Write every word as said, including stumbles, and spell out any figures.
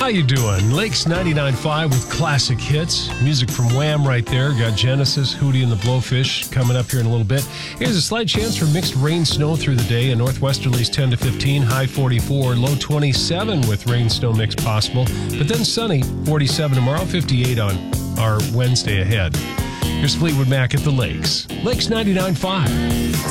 How you doing? Lakes ninety-nine point five with classic hits. Music from Wham right there. Got Genesis, Hootie and the Blowfish coming up here in a little bit. Here's a slight chance for mixed rain snow through the day. And northwesterlies ten to fifteen, high forty-four, low twenty-seven with rain snow mix possible. But then sunny, forty-seven tomorrow, fifty-eight on our Wednesday ahead. Here's Fleetwood Mac at the Lakes. Lakes ninety-nine point five.